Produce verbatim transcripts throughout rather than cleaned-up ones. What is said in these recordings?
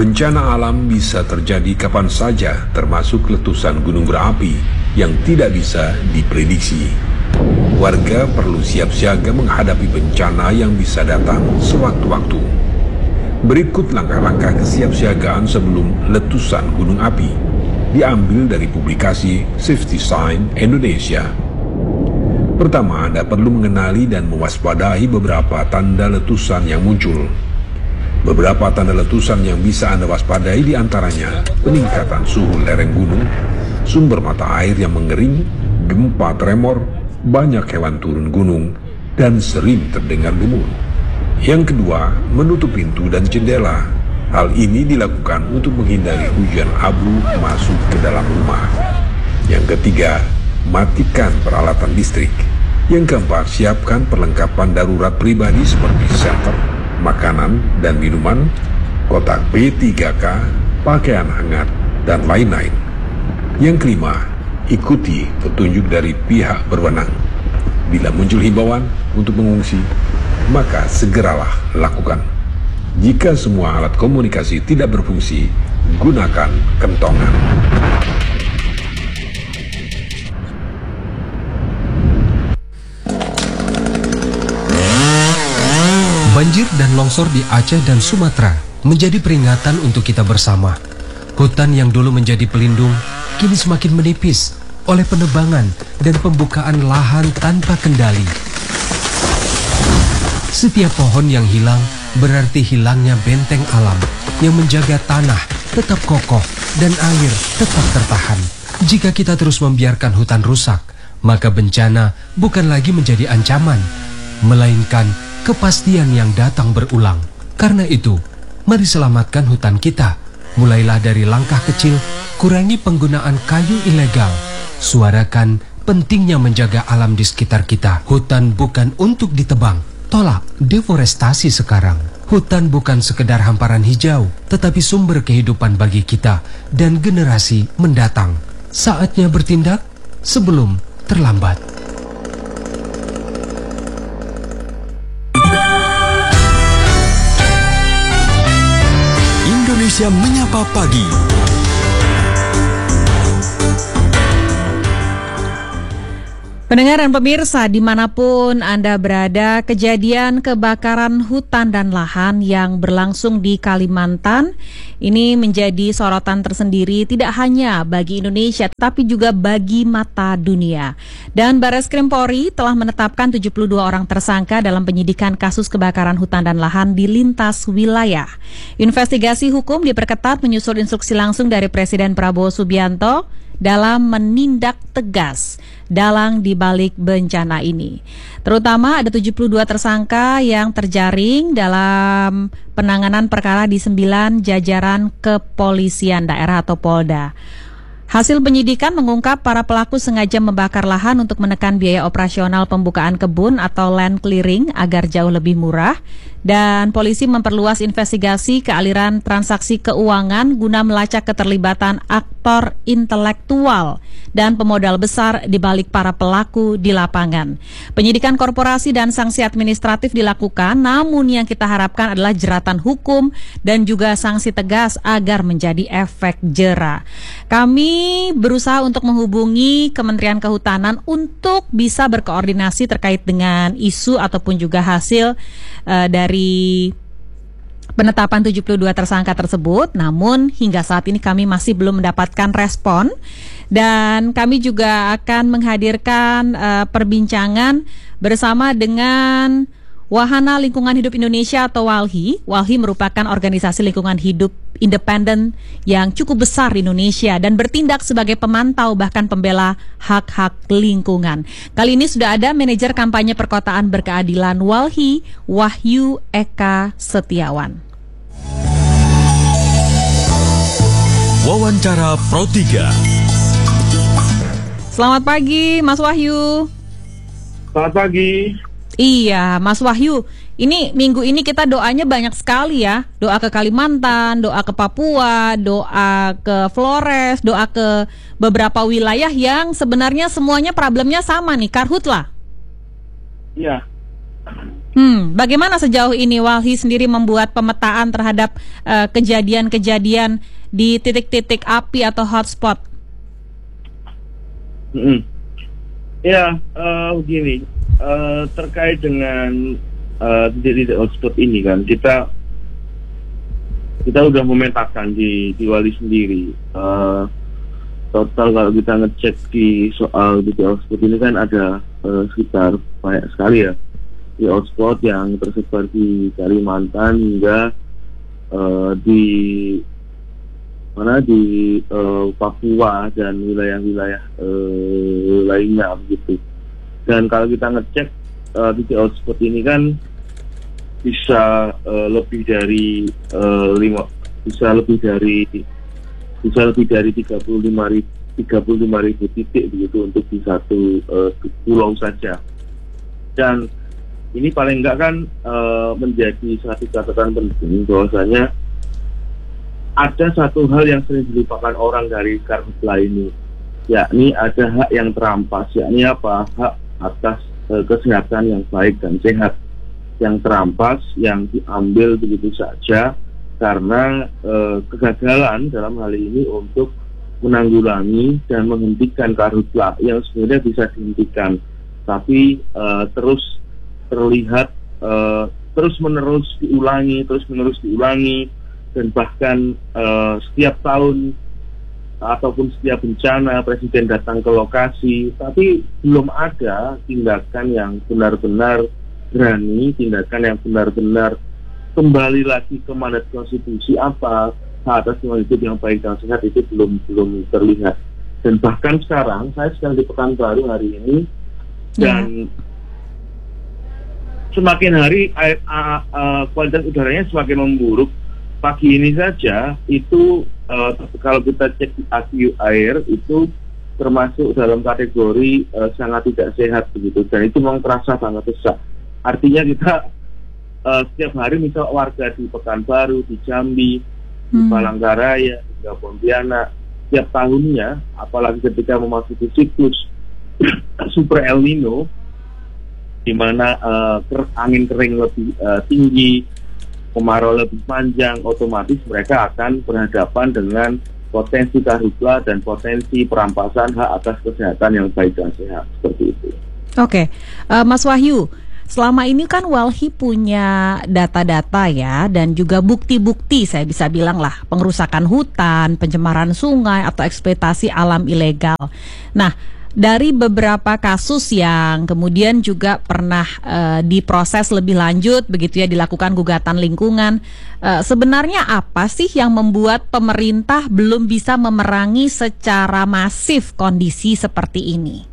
Bencana alam bisa terjadi kapan saja, termasuk letusan gunung berapi yang tidak bisa diprediksi. Warga perlu siap siaga menghadapi bencana yang bisa datang sewaktu-waktu. Berikut langkah-langkah kesiapsiagaan sebelum letusan gunung api, diambil dari publikasi Safety Sign Indonesia. Pertama, Anda perlu mengenali dan mewaspadai beberapa tanda letusan yang muncul. Beberapa tanda letusan yang bisa Anda waspadai diantaranya peningkatan suhu lereng gunung, sumber mata air yang mengering, gempa tremor, banyak hewan turun gunung, dan sering terdengar gemuruh. Yang kedua, menutup pintu dan jendela. Hal ini dilakukan untuk menghindari hujan abu masuk ke dalam rumah. Yang ketiga, matikan peralatan listrik. Yang keempat, siapkan perlengkapan darurat pribadi seperti senter, makanan dan minuman, kotak P tiga K, pakaian hangat, dan lain-lain. Yang kelima, ikuti petunjuk dari pihak berwenang. Bila muncul himbauan untuk mengungsi, maka segeralah lakukan. Jika semua alat komunikasi tidak berfungsi, gunakan kentongan. Banjir dan longsor di Aceh dan Sumatera menjadi peringatan untuk kita bersama. Hutan yang dulu menjadi pelindung kini semakin menipis oleh penebangan dan pembukaan lahan tanpa kendali. Setiap pohon yang hilang berarti hilangnya benteng alam yang menjaga tanah tetap kokoh dan air tetap tertahan. Jika kita terus membiarkan hutan rusak, maka bencana bukan lagi menjadi ancaman, melainkan kepastian yang datang berulang. Karena itu, mari selamatkan hutan kita. Mulailah dari langkah kecil, kurangi penggunaan kayu ilegal. Suarakan pentingnya menjaga alam di sekitar kita. Hutan bukan untuk ditebang. Tolak deforestasi sekarang. Hutan bukan sekedar hamparan hijau, tetapi sumber kehidupan bagi kita dan generasi mendatang. Saatnya bertindak sebelum terlambat. Indonesia Menyapa Pagi. Pendengar dan pemirsa dimanapun Anda berada, kejadian kebakaran hutan dan lahan yang berlangsung di Kalimantan ini menjadi sorotan tersendiri tidak hanya bagi Indonesia tapi juga bagi mata dunia. Dan Barreskrim Polri telah menetapkan tujuh puluh dua orang tersangka dalam penyidikan kasus kebakaran hutan dan lahan di lintas wilayah. Investigasi hukum diperketat menyusul instruksi langsung dari Presiden Prabowo Subianto dalam menindak tegas dalang di balik bencana ini. Terutama ada tujuh puluh dua tersangka yang terjaring dalam penanganan perkara di sembilan jajaran kepolisian daerah atau Polda. Hasil penyidikan mengungkap para pelaku sengaja membakar lahan untuk menekan biaya operasional pembukaan kebun atau land clearing agar jauh lebih murah. Dan polisi memperluas investigasi ke aliran transaksi keuangan guna melacak keterlibatan aktor intelektual dan pemodal besar di balik para pelaku di lapangan. Penyidikan korporasi dan sanksi administratif dilakukan, namun yang kita harapkan adalah jeratan hukum dan juga sanksi tegas agar menjadi efek jera. Kami berusaha untuk menghubungi Kementerian Kehutanan untuk bisa berkoordinasi terkait dengan isu ataupun juga hasil uh, dari Dari penetapan tujuh puluh dua tersangka tersebut, namun hingga saat ini kami masih belum mendapatkan respon. Dan kami juga akan menghadirkan uh, perbincangan bersama dengan Wahana Lingkungan Hidup Indonesia atau WALHI. WALHI merupakan organisasi lingkungan hidup independen yang cukup besar di Indonesia dan bertindak sebagai pemantau bahkan pembela hak-hak lingkungan. Kali ini sudah ada manajer kampanye perkotaan berkeadilan WALHI, Wahyu Eka Setiawan. Wawancara Pro tiga. Selamat pagi Mas Wahyu. Selamat pagi. Iya, Mas Wahyu, ini minggu ini kita doanya banyak sekali ya. Doa ke Kalimantan, doa ke Papua, doa ke Flores, doa ke beberapa wilayah yang sebenarnya semuanya problemnya sama nih, karhutlah. Iya. Hmm, bagaimana sejauh ini Walhi sendiri membuat pemetaan terhadap uh, kejadian-kejadian di titik-titik api atau hotspot? Mm-hmm. Ya, uh, begini, uh, terkait dengan uh, titik-titik hotspot ini kan, kita kita udah memetakan di di Wali sendiri. Uh, total kalau kita ngecek di soal titik hotspot ini kan ada uh, sekitar banyak sekali ya. Di hotspot yang tersebar di Kalimantan hingga uh, di mana di uh, Papua dan wilayah-wilayah uh, lainnya begitu. Dan kalau kita ngecek uh, titik hotspot ini kan bisa uh, lebih dari uh, lima bisa lebih dari bisa lebih dari tiga puluh lima ribu titik begitu untuk di satu uh, pulau saja. Dan ini paling enggak kan e, menjadi satu catatan penting bahwasanya ada satu hal yang sering dilupakan orang dari karhutla ini, yakni ada hak yang terampas, yakni apa? Hak atas e, kesehatan yang baik dan sehat yang terampas, yang diambil begitu saja karena e, kegagalan dalam hal ini untuk menanggulangi dan menghentikan karhutla yang sebenarnya bisa dihentikan, tapi e, terus terlihat uh, terus menerus diulangi, terus menerus diulangi, dan bahkan uh, setiap tahun ataupun setiap bencana Presiden datang ke lokasi, tapi belum ada tindakan yang benar-benar berani, tindakan yang benar-benar kembali lagi ke mandat konstitusi apa hak atas lingkungan hidup yang baik dan sehat itu belum belum terlihat. Dan bahkan sekarang saya sedang di Pekanbaru hari ini dan yeah. Semakin hari air, uh, uh, kualitas udaranya semakin memburuk. Pagi ini saja itu uh, kalau kita cek di A Q air itu termasuk dalam kategori uh, sangat tidak sehat begitu, dan itu memang terasa sangat besar. Artinya kita uh, setiap hari misal warga di Pekanbaru, di Jambi, hmm. di Palangkaraya, di Pontianak, setiap tahunnya, apalagi ketika memasuki siklus Super El Nino, di mana uh, ker, angin kering lebih uh, tinggi, kemarau lebih panjang, otomatis mereka akan berhadapan dengan potensi karhutla dan potensi perampasan hak atas kesehatan yang baik dan sehat, seperti itu. Oke, uh, Mas Wahyu, selama ini kan Walhi punya data-data ya, dan juga bukti-bukti, saya bisa bilang lah, pengerusakan hutan, pencemaran sungai, atau eksploitasi alam ilegal. Nah, dari beberapa kasus yang kemudian juga pernah uh, diproses lebih lanjut, begitu ya, dilakukan gugatan lingkungan, uh, sebenarnya apa sih yang membuat pemerintah belum bisa memerangi secara masif kondisi seperti ini?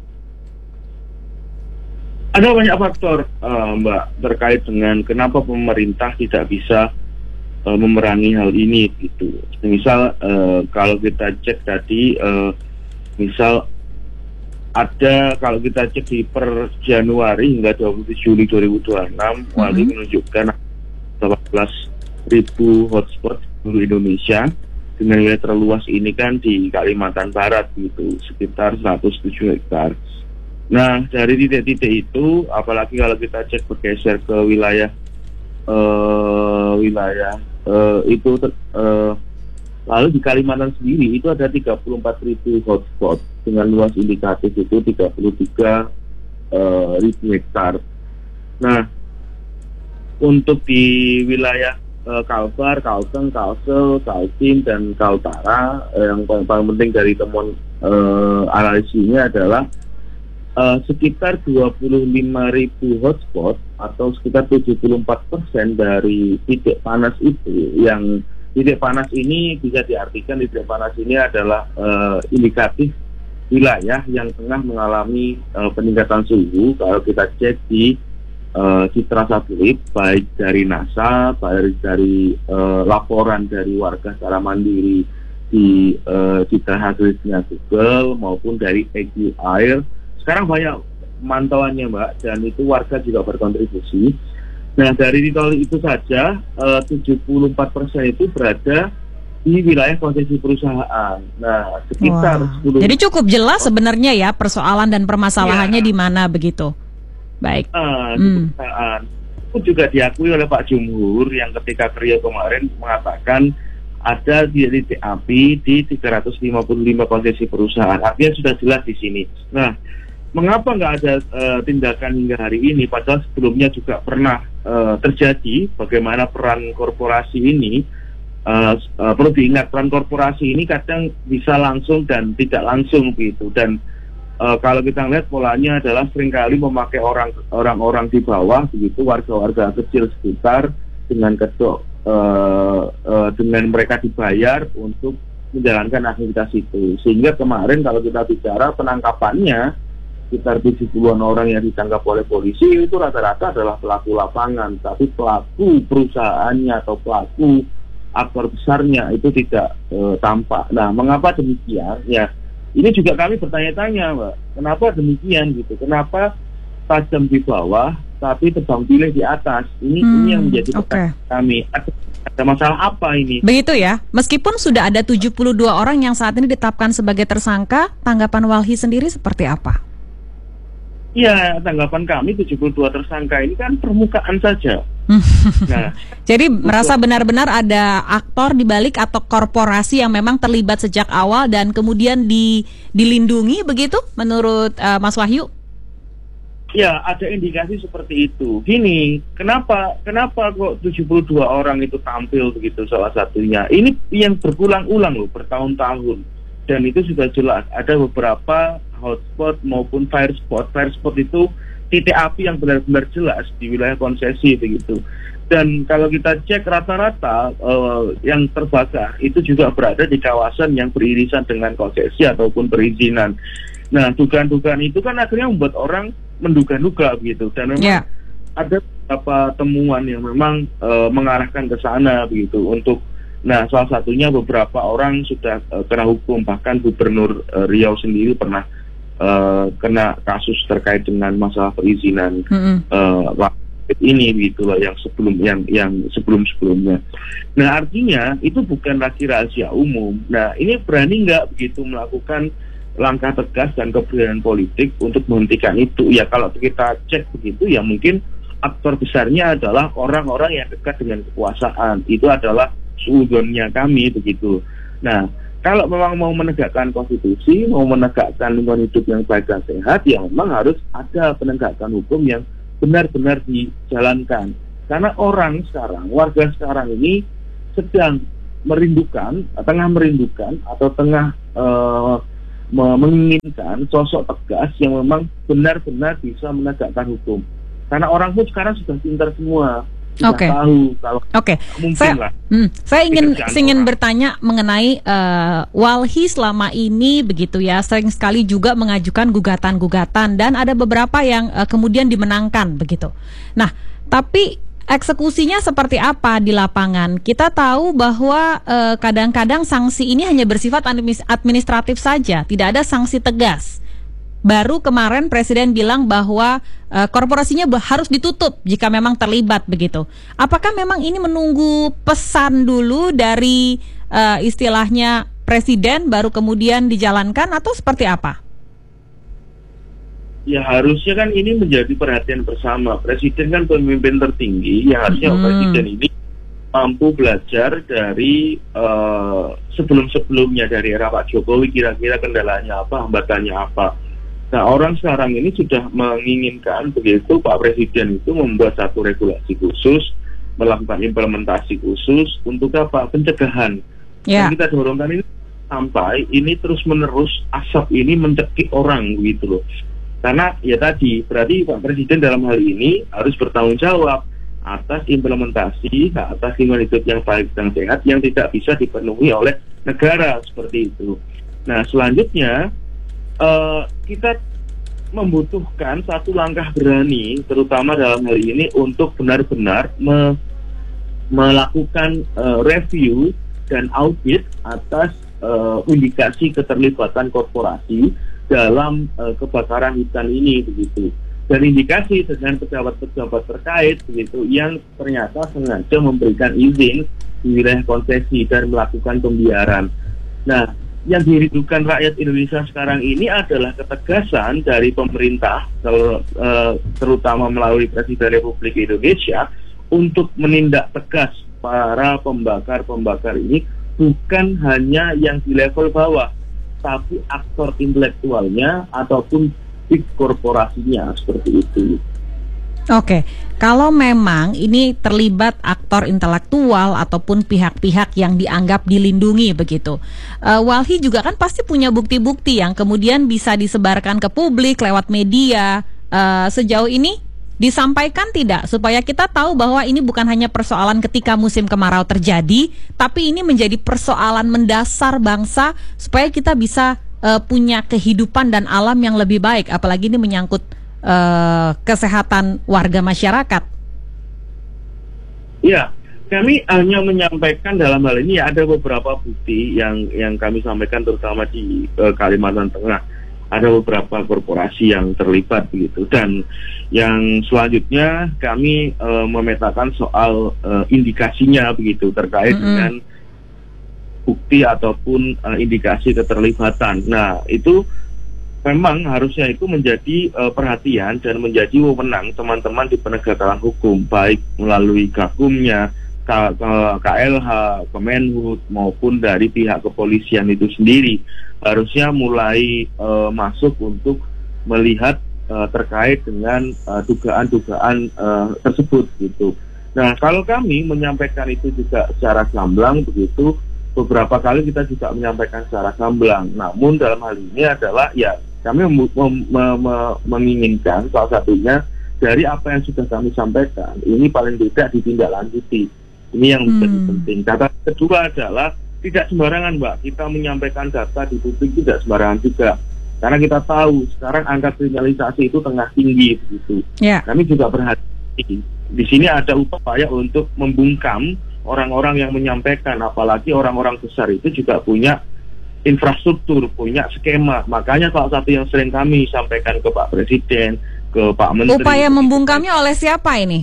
Ada banyak faktor, uh, Mbak, terkait dengan kenapa pemerintah tidak bisa uh, memerangi hal ini gitu. Misal uh, kalau kita cek tadi, uh, misal ada, kalau kita cek di per Januari hingga dua puluh tujuh Juli dua ribu dua puluh enam, mm-hmm. Walhi menunjukkan delapan belas ribu hotspot di seluruh Indonesia, dengan wilayah terluas ini kan di Kalimantan Barat gitu, sekitar seratus tujuh hektar. Nah, dari titik-titik itu, apalagi kalau kita cek bergeser ke wilayah uh, wilayah uh, itu uh, lalu di Kalimantan sendiri itu ada tiga puluh empat ribu hotspot dengan luas indikatif itu tiga puluh tiga ribu hektar. Nah, untuk di wilayah uh, Kalbar, Kalteng, Kalsel, Kaltim, dan Kaltara, uh, yang paling, paling penting dari temuan uh, analisis ini adalah uh, sekitar dua puluh lima ribu hotspot atau sekitar tujuh puluh empat persen dari titik panas itu. Yang titik panas ini bisa diartikan titik panas ini adalah uh, indikatif wilayah yang tengah mengalami uh, peningkatan suhu. Kalau kita cek di uh, citra satelit, baik dari NASA, baik dari uh, laporan dari warga secara mandiri di uh, citra satelitnya Google maupun dari A Q Air, sekarang banyak pemantauannya, Mbak, dan itu warga juga berkontribusi. Nah, dari titik itu saja uh, tujuh puluh empat persen itu berada di wilayah konsesi perusahaan. Nah, sekitar wow. sepuluh. Jadi cukup jelas sebenarnya ya persoalan dan permasalahannya ya. Di mana begitu. Baik. Uh, hmm. perusahaan. pun juga diakui oleh Pak Jumhur yang ketika Riau kemarin mengatakan ada titik api di tiga ratus lima puluh lima konsesi perusahaan. Artinya sudah jelas di sini. Nah, mengapa nggak ada uh, tindakan hingga hari ini? Padahal sebelumnya juga pernah uh, terjadi. Bagaimana peran korporasi ini? Uh, uh, perlu diingat, peran korporasi ini kadang bisa langsung dan tidak langsung begitu. Dan uh, kalau kita lihat polanya adalah seringkali memakai orang orang-orang di bawah begitu, warga-warga kecil sekitar dengan kedok. Uh, uh, dengan mereka dibayar untuk menjalankan aktivitas itu. Sehingga kemarin kalau kita bicara penangkapannya sekitar tujuh puluhan orang yang ditangkap oleh polisi itu rata-rata adalah pelaku lapangan, tapi pelaku perusahaannya atau pelaku aktor besarnya itu tidak uh, tampak. Nah, mengapa demikian? Ya, ini juga kami bertanya-tanya, Mbak, kenapa demikian gitu? Kenapa tajam di bawah tapi tebang pilih di atas? Ini hmm, ini yang menjadi pertanyaan okay. kami. Ada, ada masalah apa ini? Begitu ya. Meskipun sudah ada tujuh puluh dua orang yang saat ini ditetapkan sebagai tersangka, tanggapan Walhi sendiri seperti apa? Ya, tanggapan kami tujuh puluh dua tersangka ini kan permukaan saja. Nah, jadi merasa benar-benar ada aktor di balik atau korporasi yang memang terlibat sejak awal dan kemudian di, dilindungi begitu menurut uh, Mas Wahyu? Ya, ada indikasi seperti itu. Gini, kenapa kenapa kok tujuh puluh dua orang itu tampil begitu salah satunya? Ini yang berulang-ulang loh, bertahun-tahun. Dan itu sudah jelas, ada beberapa hotspot maupun fire spot. Fire spot itu titik api yang benar-benar jelas di wilayah konsesi begitu. Dan kalau kita cek rata-rata uh, yang terbakar itu juga berada di kawasan yang beririsan dengan konsesi ataupun perizinan. Nah, dugaan-dugaan itu kan akhirnya membuat orang menduga-duga begitu, dan memang yeah. ada beberapa temuan yang memang uh, mengarahkan ke sana begitu untuk, nah salah satunya beberapa orang sudah uh, kena hukum, bahkan Gubernur uh, Riau sendiri pernah uh, kena kasus terkait dengan masalah perizinan mm-hmm. uh, ini gitu loh, yang sebelum yang yang sebelum-sebelumnya. Nah, artinya itu bukan lagi rahasia umum. Nah, ini berani nggak begitu melakukan langkah tegas dan keberanian politik untuk menghentikan itu? Ya, kalau kita cek begitu, ya mungkin aktor besarnya adalah orang-orang yang dekat dengan kekuasaan. Itu adalah suudonnya kami begitu. Nah, kalau memang mau menegakkan konstitusi, mau menegakkan lingkungan hidup yang baik dan sehat, ya memang harus ada penegakan hukum yang benar-benar dijalankan. Karena orang sekarang, warga sekarang ini sedang merindukan, tengah merindukan atau tengah uh, menginginkan sosok tegas yang memang benar-benar bisa menegakkan hukum. Karena orang pun sekarang sudah pintar semua, sudah okay. tahu kalau okay. mungkin saya, lah. Hmm, saya ingin ingin bertanya mengenai uh, Walhi selama ini begitu ya, sering sekali juga mengajukan gugatan-gugatan dan ada beberapa yang uh, kemudian dimenangkan begitu. Nah, tapi eksekusinya seperti apa di lapangan? Kita tahu bahwa eh, kadang-kadang sanksi ini hanya bersifat administratif saja, tidak ada sanksi tegas. Baru kemarin Presiden bilang bahwa eh, korporasinya harus ditutup jika memang terlibat begitu. Apakah memang ini menunggu pesan dulu dari eh, istilahnya Presiden baru kemudian dijalankan atau seperti apa? Ya, harusnya kan ini menjadi perhatian bersama. Presiden kan pemimpin tertinggi, yang harusnya hmm. Presiden ini mampu belajar dari uh, sebelum-sebelumnya, dari era Pak Jokowi, kira-kira kendalanya apa, hambatannya apa. Nah, orang sekarang ini sudah menginginkan begitu Pak Presiden itu membuat satu regulasi khusus, melakukan implementasi khusus untuk apa? Pencegahan. Yeah. Dan kita dorongkan ini sampai ini terus-menerus asap ini mencekik orang begitu loh. Karena ya tadi, berarti Pak Presiden dalam hal ini harus bertanggung jawab atas implementasi, atas lingkungan hidup yang baik dan sehat yang tidak bisa dipenuhi oleh negara seperti itu. Nah, selanjutnya uh, kita membutuhkan satu langkah berani, terutama dalam hal ini untuk benar-benar me- melakukan uh, review dan audit atas uh, indikasi keterlibatan korporasi dalam uh, kebakaran hutan ini begitu, dan indikasi dengan pejabat-pejabat terkait begitu yang ternyata sengaja memberikan izin di wilayah konsesi dan melakukan pembiaran. Nah, yang dirindukan rakyat Indonesia sekarang ini adalah ketegasan dari pemerintah, terutama melalui Presiden Republik Indonesia, untuk menindak tegas para pembakar-pembakar ini, bukan hanya yang di level bawah, tapi aktor intelektualnya ataupun big korporasinya, seperti itu. Oke, kalau memang ini terlibat aktor intelektual ataupun pihak-pihak yang dianggap dilindungi begitu, uh, Walhi juga kan pasti punya bukti-bukti yang kemudian bisa disebarkan ke publik lewat media. Uh, sejauh ini disampaikan tidak supaya kita tahu bahwa ini bukan hanya persoalan ketika musim kemarau terjadi, tapi ini menjadi persoalan mendasar bangsa supaya kita bisa uh, punya kehidupan dan alam yang lebih baik, apalagi ini menyangkut uh, kesehatan warga masyarakat. Ya, kami hanya menyampaikan dalam hal ini ya, ada beberapa bukti yang yang kami sampaikan terutama di uh, Kalimantan Tengah. Ada beberapa korporasi yang terlibat begitu, dan yang selanjutnya kami uh, memetakan soal uh, indikasinya begitu terkait mm-hmm. dengan bukti ataupun uh, indikasi keterlibatan. Nah, itu memang harusnya itu menjadi uh, perhatian dan menjadi wewenang teman-teman di penegakan hukum, baik melalui Gakumnya, K L H, Kemenhub maupun dari pihak kepolisian itu sendiri. Harusnya mulai uh, masuk untuk melihat uh, terkait dengan uh, dugaan-dugaan uh, tersebut gitu. Nah, kalau kami menyampaikan itu juga secara gamblang begitu, beberapa kali kita juga menyampaikan secara gamblang. Namun dalam hal ini adalah ya kami mem mem mem menginginkan salah satunya dari apa yang sudah kami sampaikan ini paling tidak ditindaklanjuti. Ini yang menjadi hmm. penting. Kata kedua adalah tidak sembarangan, Mbak, kita menyampaikan data di publik, tidak sembarangan juga. Karena kita tahu sekarang angka kriminalisasi itu tengah tinggi begitu. Yeah. Kami juga berhati-hati. Di sini ada upaya untuk membungkam orang-orang yang menyampaikan, apalagi orang-orang besar itu juga punya infrastruktur, punya skema. Makanya salah satu yang sering kami sampaikan ke Pak Presiden, ke Pak Menteri. Upaya membungkamnya oleh siapa ini,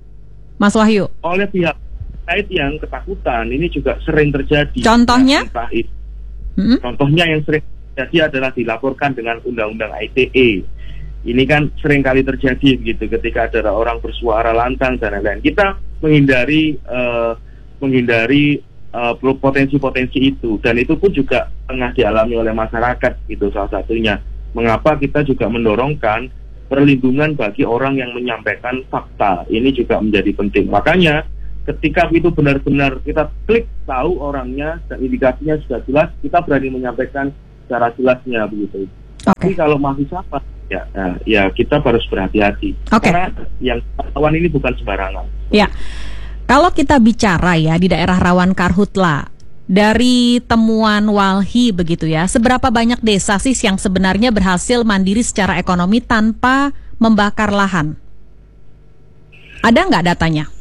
Mas Wahyu? Oleh pihak yang ketakutan, ini juga sering terjadi. Contohnya? Nah, itu. Hmm? Contohnya yang sering terjadi adalah dilaporkan dengan undang-undang I T E. Ini kan sering kali terjadi begitu ketika ada orang bersuara lantang dan lain-lain. Kita menghindari uh, menghindari uh, potensi-potensi itu, dan itu pun juga tengah dialami oleh masyarakat gitu salah satunya. Mengapa kita juga mendorongkan perlindungan bagi orang yang menyampaikan fakta, ini juga menjadi penting. Makanya ketika itu benar-benar kita klik tahu orangnya dan indikasinya sudah jelas, kita berani menyampaikan secara jelasnya begitu. Okay. Tapi kalau masih sama, ya, ya, ya kita harus berhati-hati. Okay. Karena yang rawan ini bukan sembarangan. Ya, kalau kita bicara ya di daerah rawan karhutla, dari temuan Walhi begitu ya, seberapa banyak desa sih yang sebenarnya berhasil mandiri secara ekonomi tanpa membakar lahan? Ada nggak datanya?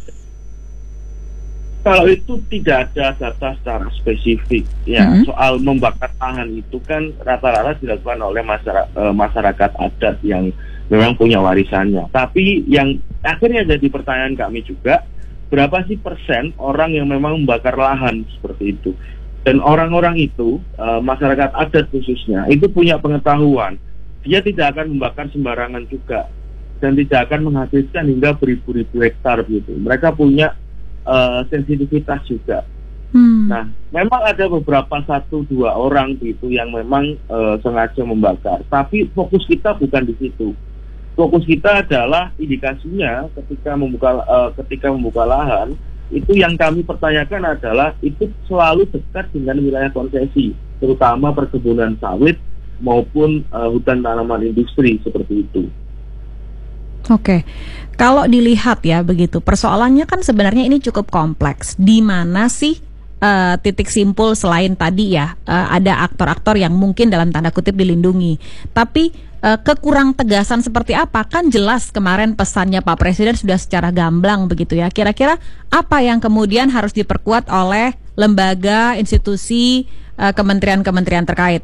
Kalau itu tidak ada data secara spesifik ya, mm-hmm. soal membakar lahan itu kan rata-rata dilakukan oleh masyarakat, e, masyarakat adat yang memang punya warisannya. Tapi yang akhirnya jadi pertanyaan kami juga, berapa sih persen orang yang memang membakar lahan seperti itu? Dan orang-orang itu, e, masyarakat adat khususnya, itu punya pengetahuan. Dia tidak akan membakar sembarangan juga, dan tidak akan menghabiskan hingga beribu-ribu hektar gitu. Mereka punya Uh, sensitivitas juga. Hmm. Nah, memang ada beberapa satu dua orang gitu yang memang uh, sengaja membakar. Tapi fokus kita bukan di situ. Fokus kita adalah indikasinya ketika membuka uh, ketika membuka lahan itu yang kami pertanyakan adalah itu selalu dekat dengan wilayah konsesi, terutama perkebunan sawit maupun uh, hutan tanaman industri seperti itu. Oke, kalau dilihat ya begitu, persoalannya kan sebenarnya ini cukup kompleks. Di mana sih uh, titik simpul selain tadi ya uh, ada aktor-aktor yang mungkin dalam tanda kutip dilindungi, tapi uh, kekurang tegasan seperti apa? Kan jelas kemarin pesannya Pak Presiden sudah secara gamblang begitu ya. Kira-kira apa yang kemudian harus diperkuat oleh lembaga, institusi, uh, kementerian-kementerian terkait?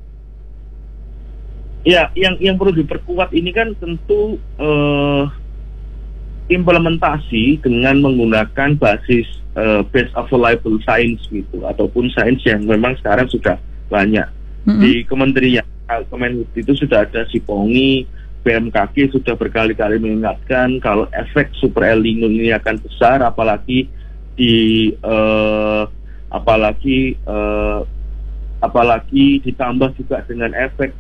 Ya, yang yang perlu diperkuat ini kan tentu uh, implementasi dengan menggunakan basis uh, based available science gitu, ataupun sains yang memang sekarang sudah banyak. Mm-hmm. Di Kementerian Kemenhub itu sudah ada Sipongi, B M K G sudah berkali-kali mengingatkan kalau efek super El Nino ini akan besar, apalagi di uh, apalagi uh, apalagi ditambah juga dengan efek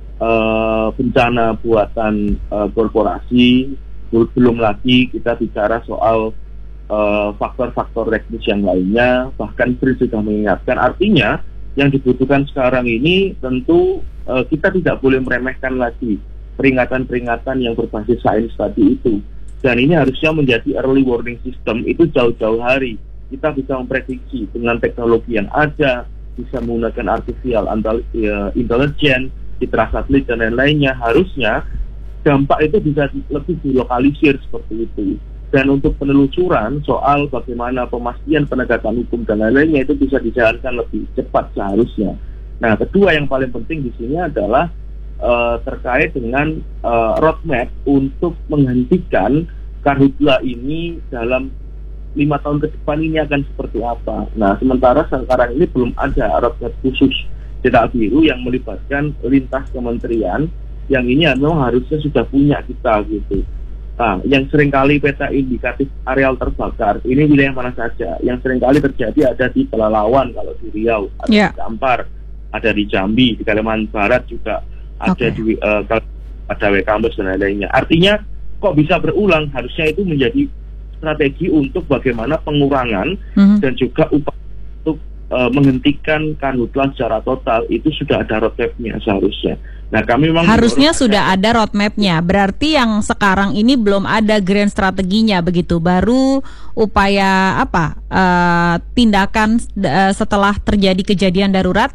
uh, bencana buatan uh, korporasi. Belum lagi kita bicara soal uh, faktor-faktor teknis yang lainnya. Bahkan Brin sudah mengingatkan, artinya yang dibutuhkan sekarang ini tentu uh, kita tidak boleh meremehkan lagi peringatan-peringatan yang berbasis sains tadi itu. Dan ini harusnya menjadi early warning system, itu jauh-jauh hari. Kita bisa memprediksi dengan teknologi yang ada, bisa menggunakan artificial intelligence, citra satelit dan lain-lainnya. Harusnya dampak itu bisa lebih dilokalisir seperti itu. Dan untuk penelusuran soal bagaimana pemastian penegakan hukum dan lain-lainnya itu bisa dijalankan lebih cepat seharusnya. Nah, kedua yang paling penting di sini adalah uh, terkait dengan uh, roadmap untuk menghentikan karhutla ini dalam lima tahun ke depan ini akan seperti apa. Nah, sementara sekarang ini belum ada roadmap khusus cetak biru yang melibatkan lintas kementerian, yang ini memang harusnya sudah punya kita gitu. Nah, yang seringkali peta indikatif areal terbakar, ini wilayah mana saja? Yang seringkali terjadi ada di Pelalawan kalau di Riau, ada yeah. di Kampar, ada di Jambi, di Kalimantan Barat juga ada okay. di uh, ada W K Ambes dan lain-lainnya. Artinya kok bisa berulang? Harusnya itu menjadi strategi untuk bagaimana pengurangan mm-hmm. dan juga upaya untuk uh, menghentikan karhutla secara total. Itu sudah ada roadmap-nya seharusnya. Nah, kami memang harusnya sudah ada roadmap-nya. Berarti yang sekarang ini belum ada grand strateginya begitu. Baru upaya apa? Uh, tindakan uh, setelah terjadi kejadian darurat?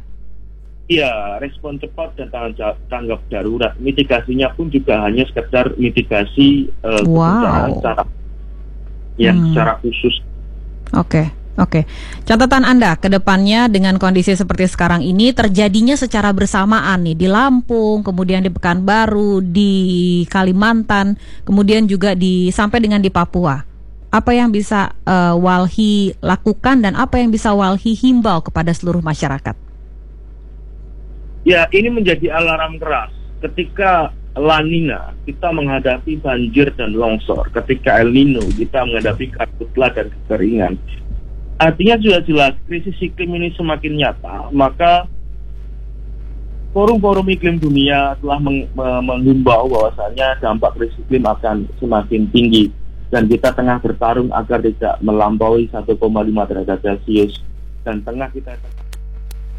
Iya, respon cepat dan tanggap, tanggap darurat. Mitigasinya pun juga hanya sekedar mitigasi uh, wow. secara yang hmm. secara khusus. Oke. Okay. Oke, catatan Anda ke depannya dengan kondisi seperti sekarang ini terjadinya secara bersamaan nih di Lampung, kemudian di Pekanbaru, di Kalimantan, kemudian juga di sampai dengan di Papua. Apa yang bisa uh, Walhi lakukan dan apa yang bisa Walhi himbau kepada seluruh masyarakat? Ya, ini menjadi alarm keras. Ketika La Nina kita menghadapi banjir dan longsor, ketika El Nino kita menghadapi karhutla dan kekeringan. Artinya sudah jelas krisis iklim ini semakin nyata, maka forum-forum iklim dunia telah meng, me, menghimbau bahwasanya dampak krisis iklim akan semakin tinggi dan kita tengah bertarung agar tidak melampaui satu koma lima derajat Celcius dan tengah kita